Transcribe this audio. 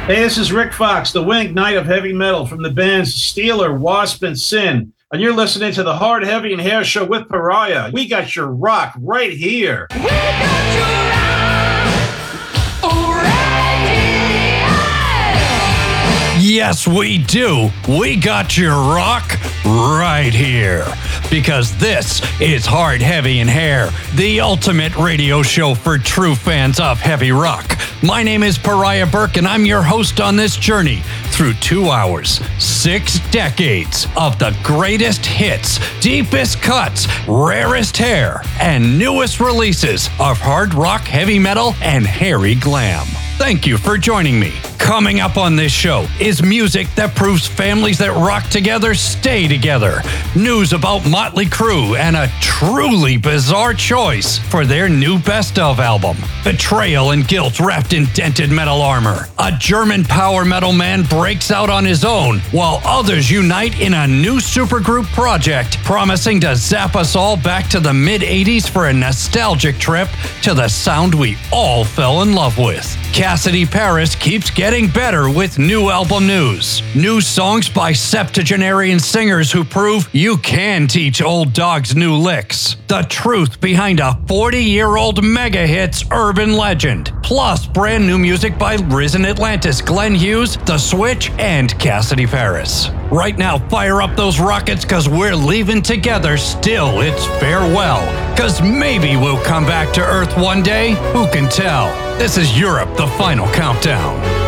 Hey, this is Rick Fox, the winged knight of heavy metal from the bands Steeler, Wasp, and Sin. And you're listening to the Hard, Heavy, and Hair Show with Pariah. We got your rock right here. We got your rock right here. Yes, we do. We got your rock right here. Because this is Hard, Heavy, and Hair, the ultimate radio show for true fans of heavy rock. My name is Pariah Burke, and I'm your host on this journey through 2 hours, 6 decades of the greatest hits, deepest cuts, rarest hair, and newest releases of hard rock, heavy metal, and hairy glam. Thank you for joining me. Coming up on this show is music that proves families that rock together stay together. News about Motley Crue and a truly bizarre choice for their new best of album. Betrayal and guilt wrapped in dented metal armor. A German power metal man breaks out on his own while others unite in a new supergroup project promising to zap us all back to the mid-'80s for a nostalgic trip to the sound we all fell in love with. Cassidy Paris keeps getting better with new album news. New songs by septuagenarian singers who prove you can teach old dogs new licks. The truth behind a 40-year-old mega hits urban legend. Plus brand new music by Risen Atlantis, Glenn Hughes, The Switch, and Cassidy Paris. Right now, fire up those rockets because we're leaving together. Still, it's farewell. Because maybe we'll come back to Earth one day. Who can tell? This is Europe, the final countdown.